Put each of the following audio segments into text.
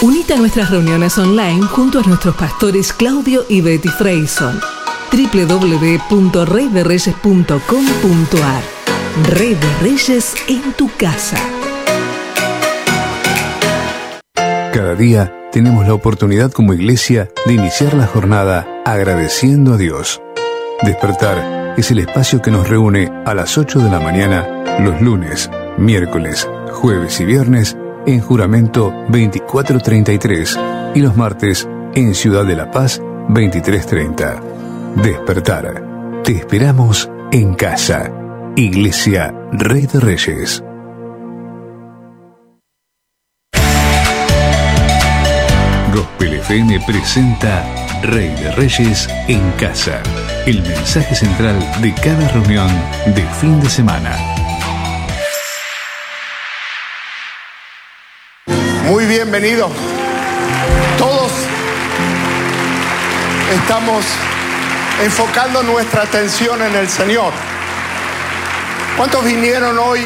Unite a nuestras reuniones online junto a nuestros pastores Claudio y Betty Freyson. www.reydereyes.com.ar. Rey de Reyes en tu casa. Cada día tenemos la oportunidad como iglesia de iniciar la jornada agradeciendo a Dios. Despertar es el espacio que nos reúne a las 8 de la mañana los lunes, miércoles, jueves y viernes en Juramento 2433 y los martes en Ciudad de la Paz 2330. Despertar. Te esperamos en casa. Iglesia Rey de Reyes. Gospel FM presenta Rey de Reyes en casa. El mensaje central de cada reunión de fin de semana. Muy bienvenidos. Todos estamos enfocando nuestra atención en el Señor. ¿Cuántos vinieron hoy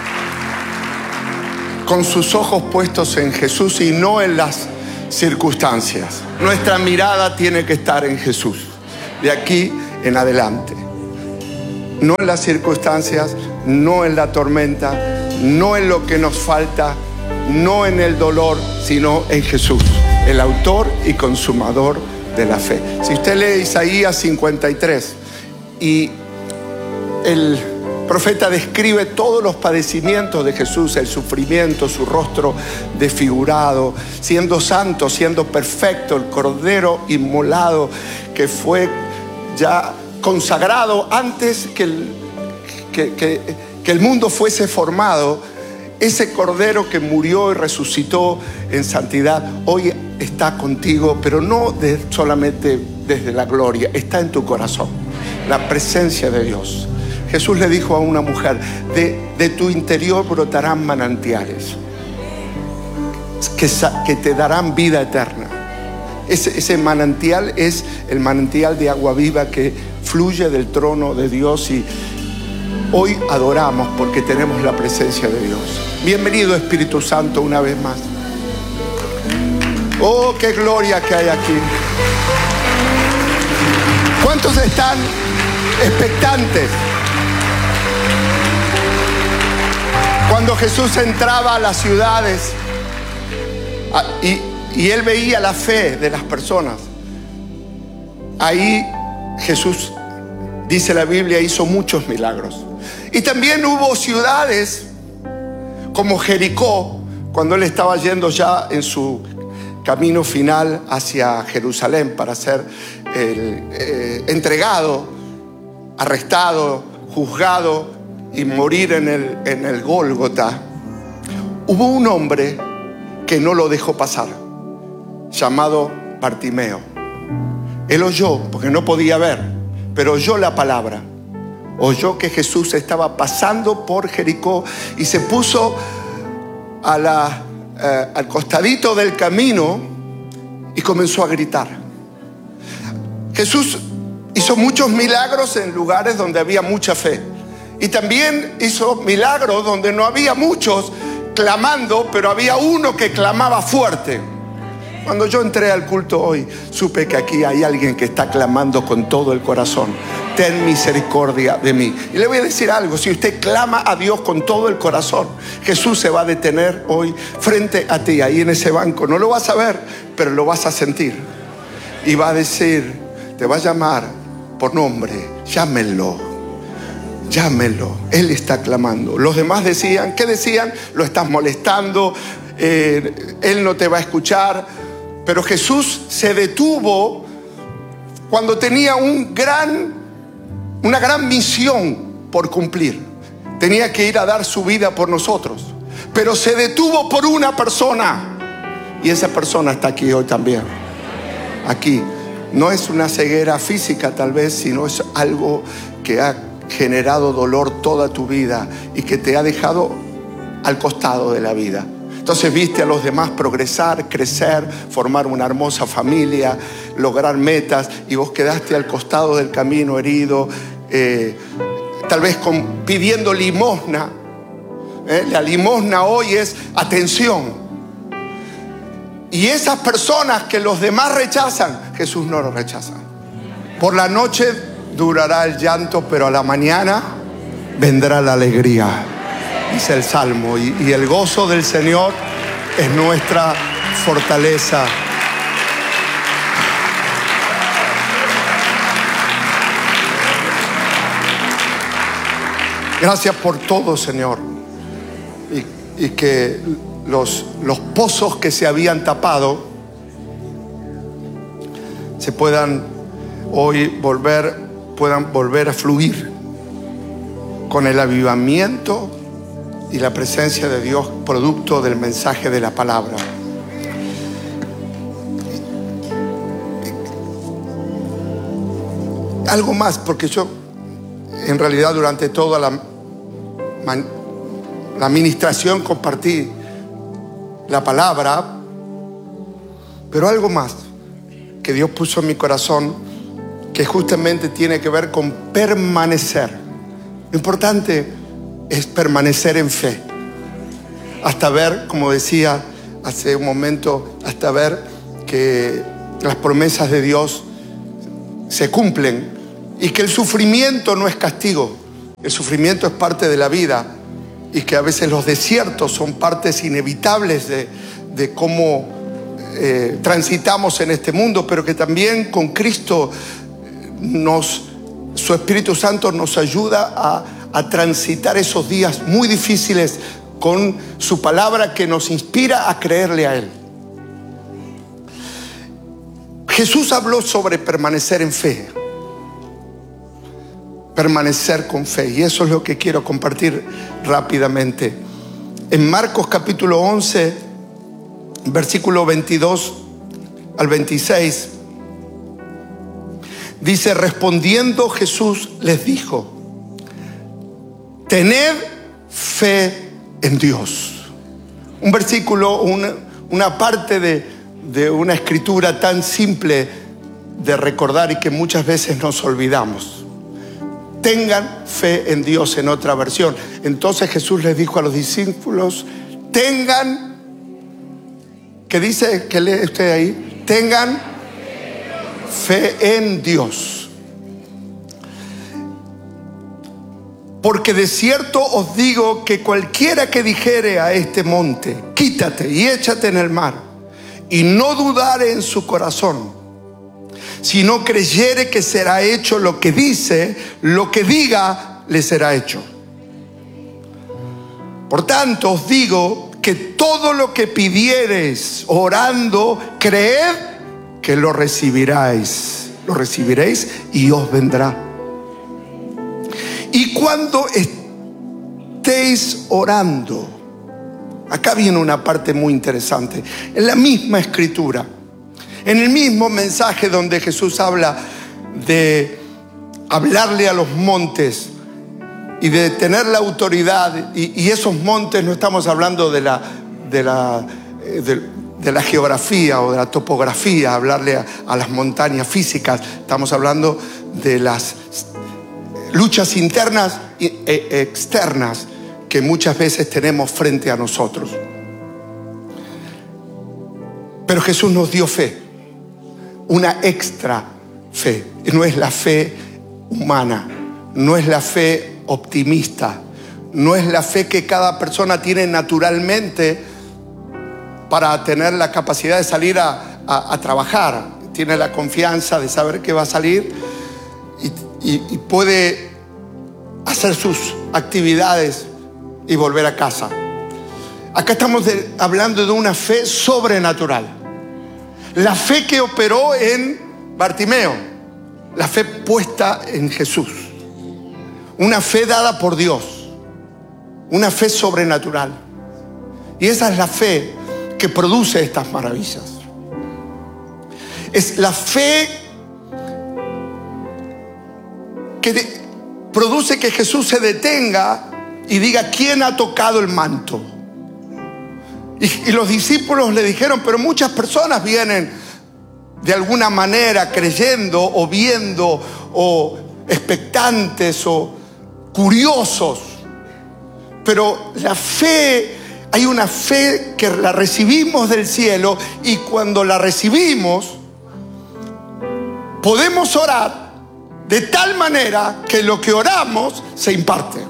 con sus ojos puestos en Jesús y no en las circunstancias? Nuestra mirada tiene que estar en Jesús, de aquí en adelante. No en las circunstancias, no en la tormenta, no en lo que nos falta, no en el dolor, sino en Jesús, el autor y consumador de la fe. Si usted lee Isaías 53 y el profeta describe todos los padecimientos de Jesús, el sufrimiento, su rostro desfigurado, siendo santo, siendo perfecto, el cordero inmolado que fue ya consagrado antes que el mundo fuese formado. Ese cordero que murió y resucitó en santidad, hoy está contigo, pero no solamente desde la gloria, está en tu corazón, la presencia de Dios. Jesús le dijo a una mujer, de tu interior brotarán manantiales que te darán vida eterna. Ese manantial es el manantial de agua viva que fluye del trono de Dios, y hoy adoramos porque tenemos la presencia de Dios. Bienvenido Espíritu Santo una vez más. Oh, qué gloria que hay aquí. ¿Cuántos están expectantes? Cuando Jesús entraba a las ciudades y Él veía la fe de las personas, ahí Jesús, dice la Biblia, hizo muchos milagros. Y también hubo ciudades como Jericó, cuando Él estaba yendo ya en su camino final hacia Jerusalén para ser entregado, arrestado, juzgado y morir en el Gólgota. Hubo un hombre que no lo dejó pasar, llamado Bartimeo. Él oyó, porque no podía ver, pero oyó la palabra. Oyó que Jesús estaba pasando por Jericó y se puso al costadito del camino y comenzó a gritar. Jesús hizo muchos milagros en lugares donde había mucha fe. Y también hizo milagros donde no había muchos clamando, pero había uno que clamaba fuerte. Cuando yo entré al culto hoy, supe que aquí hay alguien que está clamando con todo el corazón. Ten misericordia de mí. Y le voy a decir algo, si usted clama a Dios con todo el corazón, Jesús se va a detener hoy frente a ti, ahí en ese banco. No lo vas a ver, pero lo vas a sentir. Y va a decir, te va a llamar por nombre, llámenlo. Llámenlo, Él está clamando. Los demás decían, ¿qué decían? Lo estás molestando, Él no te va a escuchar. Pero Jesús se detuvo cuando tenía una gran misión por cumplir. Tenía que ir a dar su vida por nosotros, pero se detuvo por una persona, y esa persona está aquí hoy también. Aquí no es una ceguera física tal vez, sino es algo que ha generado dolor toda tu vida y que te ha dejado al costado de la vida. Entonces viste a los demás progresar, crecer, formar una hermosa familia, lograr metas, y vos quedaste al costado del camino herido, tal vez pidiendo limosna. La limosna hoy es atención. Y esas personas que los demás rechazan, Jesús no los rechaza. Por la noche durará el llanto, pero a la mañana vendrá la alegría, dice el Salmo. Y el gozo del Señor es nuestra fortaleza. Gracias por todo, Señor. Y que los pozos que se habían tapado se puedan volver a fluir con el avivamiento y la presencia de Dios, producto del mensaje de la palabra. Algo más, porque yo en realidad durante toda la administración compartí la palabra, pero algo más que Dios puso en mi corazón, que justamente tiene que ver con permanecer. Lo importante es permanecer en fe, hasta ver, como decía hace un momento, hasta ver que las promesas de Dios se cumplen y que el sufrimiento no es castigo. El sufrimiento es parte de la vida, y que a veces los desiertos son partes inevitables de cómo transitamos en este mundo, pero que también con Cristo su Espíritu Santo nos ayuda a transitar esos días muy difíciles con su palabra, que nos inspira a creerle a Él. Jesús habló sobre permanecer en fe, permanecer con fe, y eso es lo que quiero compartir rápidamente. En Marcos capítulo 11, versículo 22 al 26, dice: respondiendo Jesús les dijo: tened fe en Dios. Un versículo, una parte de una escritura tan simple de recordar y que muchas veces nos olvidamos. Tengan fe en Dios, en otra versión. Entonces Jesús les dijo a los discípulos: tengan, ¿qué dice? ¿Qué lee usted ahí? Tengan fe en Dios. Porque de cierto os digo que cualquiera que dijere a este monte: quítate y échate en el mar, y no dudare en su corazón, si no creyere que será hecho lo que dice, lo que diga le será hecho. Por tanto os digo que todo lo que pidiereis orando, creed que lo recibiréis y os vendrá. Y cuando estéis orando, acá viene una parte muy interesante. En la misma escritura, en el mismo mensaje donde Jesús habla de hablarle a los montes y de tener la autoridad, y esos montes no estamos hablando de la geografía o de la topografía, hablarle a las montañas físicas, estamos hablando de las luchas internas e externas que muchas veces tenemos frente a nosotros. Pero Jesús nos dio fe, una extra fe. No es la fe humana, no es la fe optimista, no es la fe que cada persona tiene naturalmente para tener la capacidad de salir a trabajar. Tiene la confianza de saber que va a salir y puede hacer sus actividades y volver a casa. Acá estamos hablando de una fe sobrenatural. La fe que operó en Bartimeo, la fe puesta en Jesús, una fe dada por Dios, una fe sobrenatural. Y esa es la fe que produce estas maravillas. Es la fe que produce que Jesús se detenga y diga: ¿quién ha tocado el manto? Y los discípulos le dijeron: pero muchas personas vienen de alguna manera creyendo o viendo o expectantes o curiosos. Pero la fe Hay una fe que la recibimos del cielo, y cuando la recibimos podemos orar de tal manera que lo que oramos se imparte.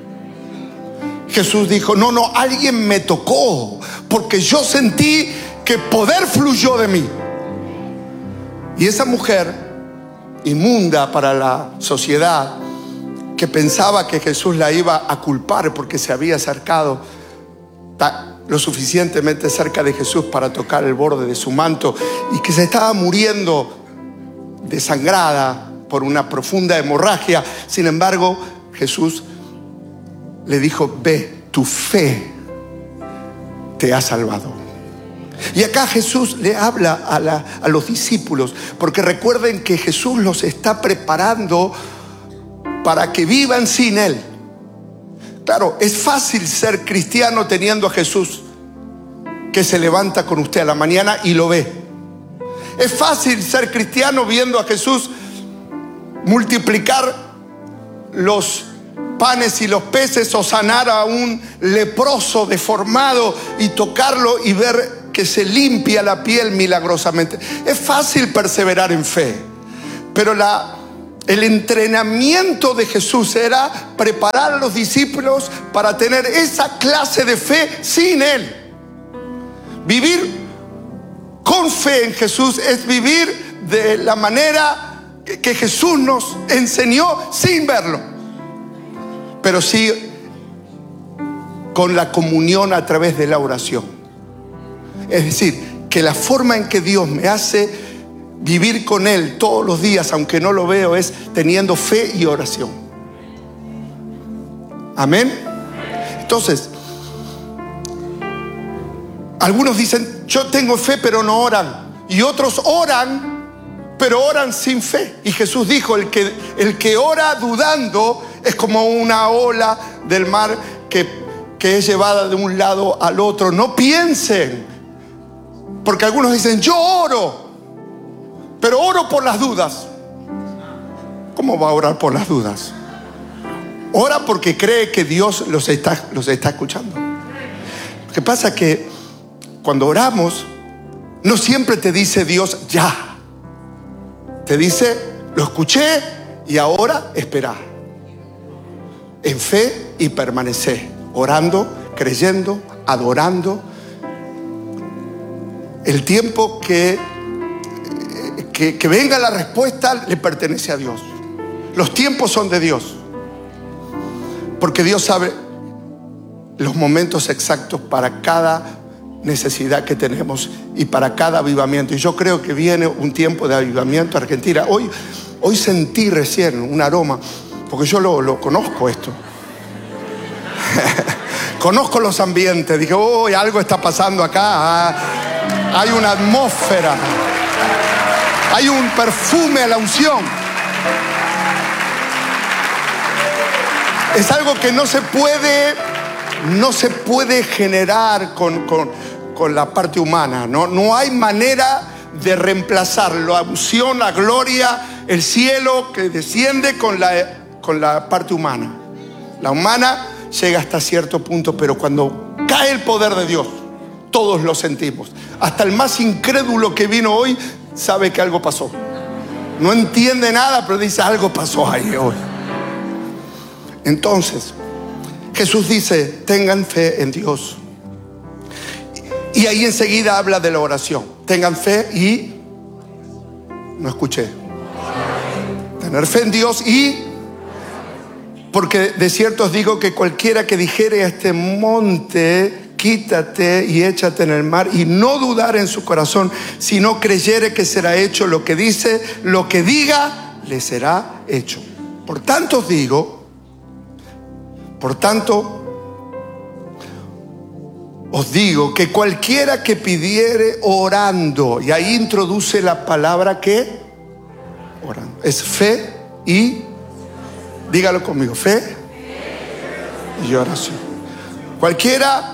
Jesús dijo: no, alguien me tocó, porque yo sentí que poder fluyó de mí. Y esa mujer inmunda para la sociedad, que pensaba que Jesús la iba a culpar porque se había acercado lo suficientemente cerca de Jesús para tocar el borde de su manto, y que se estaba muriendo desangrada por una profunda hemorragia. Sin embargo, Jesús le dijo: ve, tu fe te ha salvado. Y acá Jesús le habla a los discípulos, porque recuerden que Jesús los está preparando para que vivan sin Él. Claro, es fácil ser cristiano teniendo a Jesús que se levanta con usted a la mañana y lo ve. Es fácil ser cristiano viendo a Jesús multiplicar los panes y los peces, o sanar a un leproso deformado y tocarlo y ver que se limpia la piel milagrosamente. Es fácil perseverar en fe, pero el entrenamiento de Jesús era preparar a los discípulos para tener esa clase de fe sin Él. Vivir con fe en Jesús es vivir de la manera que Jesús nos enseñó sin verlo, pero sí con la comunión a través de la oración. Es decir, que la forma en que Dios me hace vivir con Él todos los días, aunque no lo veo, es teniendo fe y oración. Amén. Entonces, algunos dicen: yo tengo fe pero no oran. Y otros oran, pero oran sin fe. Y Jesús dijo: el que ora dudando es como una ola del mar que es llevada de un lado al otro. No piensen, porque algunos dicen: yo oro, pero oro por las dudas. ¿Cómo va a orar por las dudas? Ora porque cree que Dios los está escuchando. Lo que pasa es que cuando oramos, no siempre te dice Dios ya. Te dice: lo escuché y ahora espera. En fe y permanecer, orando, creyendo, adorando. El tiempo que venga la respuesta le pertenece a Dios. Los tiempos son de Dios, porque Dios sabe los momentos exactos para cada necesidad que tenemos y para cada avivamiento. Y yo creo que viene un tiempo de avivamiento a Argentina. Hoy sentí recién un aroma, porque yo lo conozco esto. Conozco los ambientes. Dije: algo está pasando acá. Hay una atmósfera, hay un perfume a la unción. Es algo que no se puede generar con la parte humana. No hay manera de reemplazar la unción, la gloria, el cielo que desciende con la parte humana. La humana llega hasta cierto punto, pero cuando cae el poder de Dios, todos lo sentimos. Hasta el más incrédulo que vino hoy sabe que algo pasó. No entiende nada, pero dice: algo pasó ahí hoy. Entonces, Jesús dice: tengan fe en Dios. Y ahí enseguida habla de la oración. Tengan fe y... No escuché. Tener fe en Dios y... Porque de cierto os digo que cualquiera que dijere a este monte: quítate y échate en el mar, y no dudar en su corazón, sino creyere que será hecho lo que dice, lo que diga, le será hecho. Por tanto os digo, que cualquiera que pidiere orando, y ahí introduce la palabra que orando, es fe y, dígalo conmigo, fe y oración. Cualquiera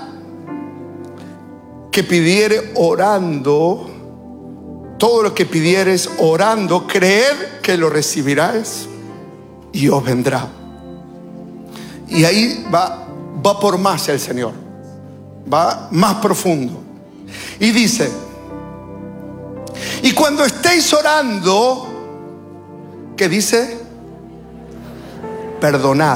que pidiere orando, todo lo que pidieres orando, creed que lo recibirás y os vendrá. Y ahí va por más el Señor. va más profundo. Y dice, y cuando estéis orando, ¿qué dice? Perdonad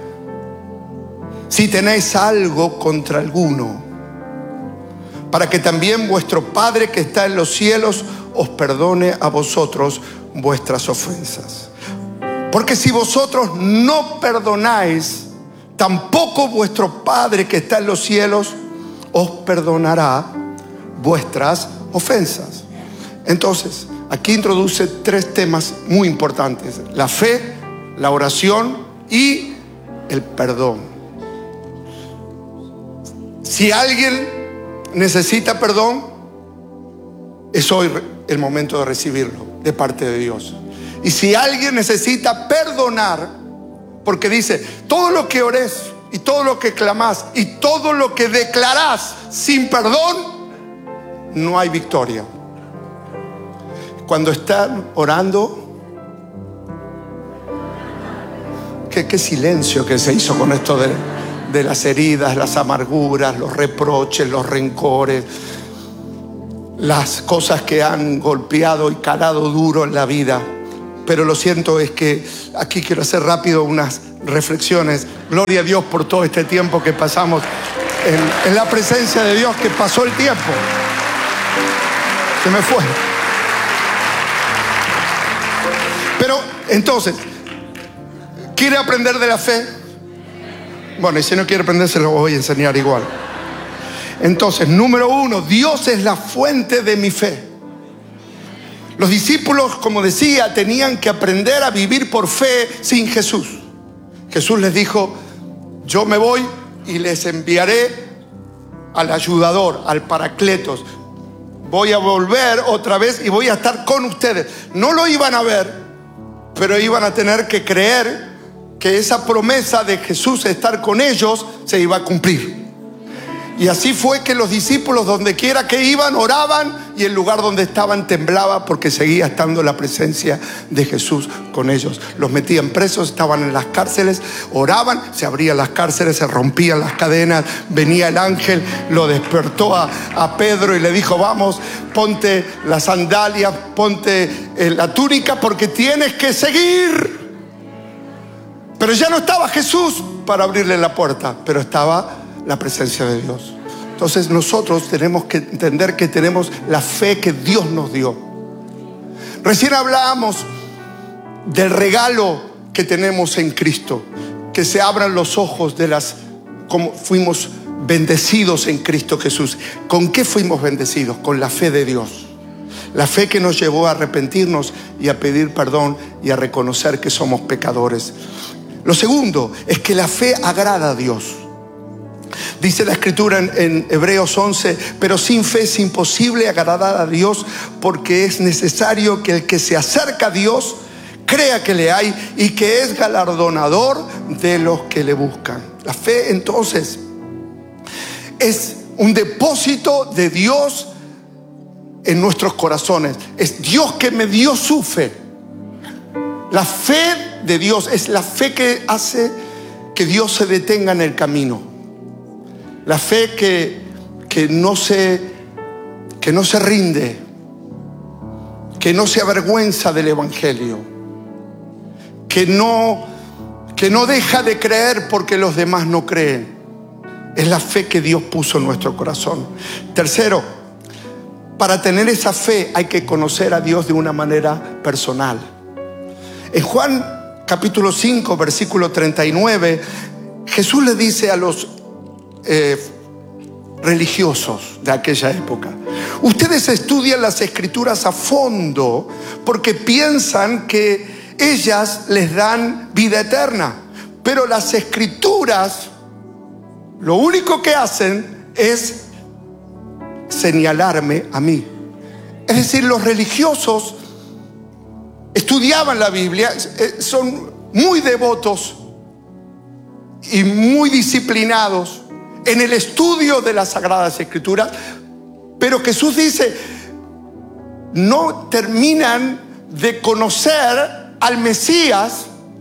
si tenéis algo contra alguno, para que también vuestro Padre que está en los cielos os perdone a vosotros vuestras ofensas. Porque si vosotros no perdonáis, tampoco vuestro Padre que está en los cielos os perdonará vuestras ofensas. Entonces, aquí introduce 3 temas muy importantes: la fe, la oración y el perdón. Si alguien necesita perdón, es hoy el momento de recibirlo de parte de Dios. Y si alguien necesita perdonar, porque dice, todo lo que ores y todo lo que clamás y todo lo que declarás sin perdón, no hay victoria. Cuando están orando, qué silencio que se hizo con esto de las heridas, las amarguras, los reproches, los rencores, las cosas que han golpeado y calado duro en la vida. Pero lo cierto es que aquí quiero hacer rápido unas reflexiones. Gloria a Dios por todo este tiempo que pasamos en la presencia de Dios, que pasó el tiempo. Se me fue. Pero entonces, ¿quiere aprender de la fe? Bueno, y si no quiere aprender, se lo voy a enseñar igual. Entonces, número 1, Dios es la fuente de mi fe. Los discípulos, como decía, tenían que aprender a vivir por fe sin Jesús. Jesús les dijo, yo me voy y les enviaré al ayudador, al Paracletos. Voy a volver otra vez y voy a estar con ustedes. No lo iban a ver, pero iban a tener que creer que esa promesa de Jesús de estar con ellos se iba a cumplir. Y así fue que los discípulos, donde quiera que iban, oraban, y el lugar donde estaban temblaba, porque seguía estando la presencia de Jesús con ellos. Los metían presos, estaban en las cárceles, oraban, se abrían las cárceles, se rompían las cadenas, venía el ángel, lo despertó a Pedro y le dijo, vamos, ponte las sandalias, ponte la túnica, porque tienes que seguir. Pero ya no estaba Jesús para abrirle la puerta, pero estaba la presencia de Dios. Entonces nosotros tenemos que entender que tenemos la fe que Dios nos dio. Recién hablábamos del regalo que tenemos en Cristo, que se abran los ojos de cómo fuimos bendecidos en Cristo Jesús. ¿Con qué fuimos bendecidos? Con la fe de Dios. La fe que nos llevó a arrepentirnos y a pedir perdón y a reconocer que somos pecadores. Lo segundo es que la fe agrada a Dios. Dice la Escritura en Hebreos 11, pero sin fe es imposible agradar a Dios, porque es necesario que el que se acerca a Dios crea que le hay y que es galardonador de los que le buscan. La fe entonces es un depósito de Dios en nuestros corazones. Es Dios que me dio su fe. La fe de Dios es la fe que hace que Dios se detenga en el camino. La fe que no se rinde, que no se avergüenza del Evangelio, que no deja de creer porque los demás no creen. Es la fe que Dios puso en nuestro corazón. Tercero, para tener esa fe hay que conocer a Dios de una manera personal. En Juan capítulo 5, versículo 39, Jesús le dice a los religiosos de aquella época, ustedes estudian las Escrituras a fondo porque piensan que ellas les dan vida eterna, pero las Escrituras lo único que hacen es señalarme a mí. Es decir, los religiosos estudiaban la Biblia, son muy devotos y muy disciplinados en el estudio de las Sagradas Escrituras, pero Jesús dice, no terminan de conocer al Mesías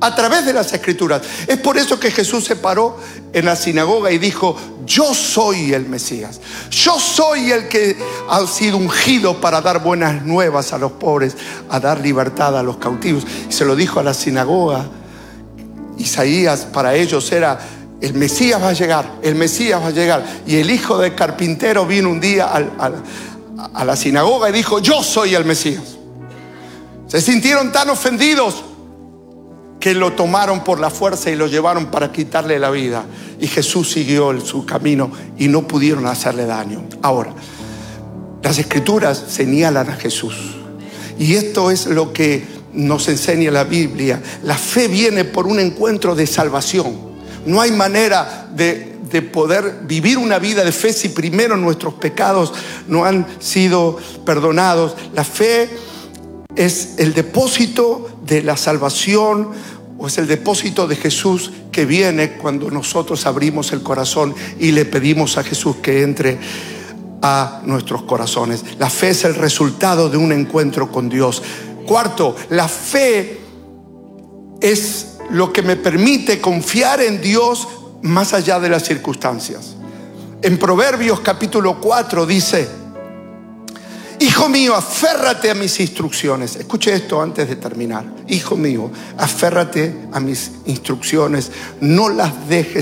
a través de las Escrituras. Es por eso que Jesús se paró en la sinagoga y dijo: yo soy el Mesías. Yo soy el que ha sido ungido para dar buenas nuevas a los pobres, a dar libertad a los cautivos. Y se lo dijo a la sinagoga. Isaías para ellos era: el Mesías va a llegar, el Mesías va a llegar. Y el hijo del carpintero vino un día a la sinagoga y dijo: yo soy el Mesías. Se sintieron tan ofendidos que lo tomaron por la fuerza y lo llevaron para quitarle la vida. Y Jesús siguió su camino y no pudieron hacerle daño. Ahora, las Escrituras señalan a Jesús. Y esto es lo que nos enseña la Biblia. La fe viene por un encuentro de salvación. No hay manera de poder vivir una vida de fe si primero nuestros pecados no han sido perdonados. La fe es el depósito de la salvación, o es el depósito de Jesús que viene cuando nosotros abrimos el corazón y le pedimos a Jesús que entre a nuestros corazones. La fe es el resultado de un encuentro con Dios. Cuarto, la fe es lo que me permite confiar en Dios más allá de las circunstancias. En Proverbios capítulo 4 dice: hijo mío, aférrate a mis instrucciones. Escuche esto antes de terminar. Hijo mío, aférrate a mis instrucciones, no las dejes